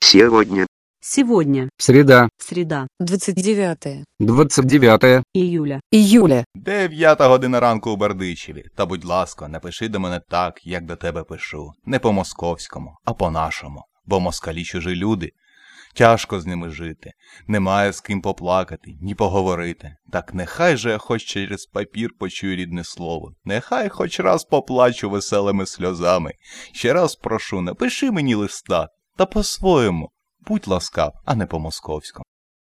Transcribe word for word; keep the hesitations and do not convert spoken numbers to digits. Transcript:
Сегодня. Сегодня. Среда. Среда. двадцать девятое двадцять дев'яте Июля. июля. Дев'ята година ранку у Бердичеві. Та, будь ласка, напиши до мене так, як до тебе пишу. Не по-московському, а по-нашому. Бо москалі чужі люди. Тяжко з ними жити. Немає з ким поплакати, ні поговорити. Так нехай же я хоч через папір почую рідне слово. Нехай хоч раз поплачу веселими сльозами. Ще раз прошу, напиши мені листа. Та по-своєму. Будь ласкав, а не по-московському.